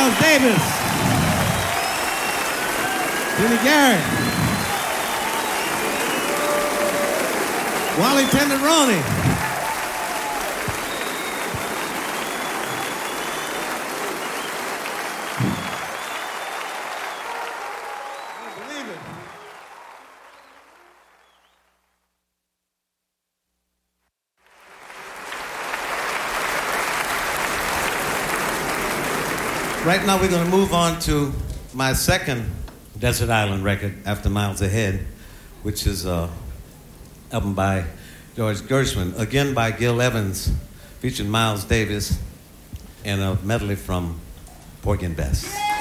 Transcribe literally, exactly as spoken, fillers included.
Miles Davis, Kenny Garrett, Wally Tenderoni. Right now we're going to move on to my second Desert Island record after Miles Ahead, which is an album by George Gershwin, again by Gil Evans, featuring Miles Davis, and a medley from Porgy and Bess.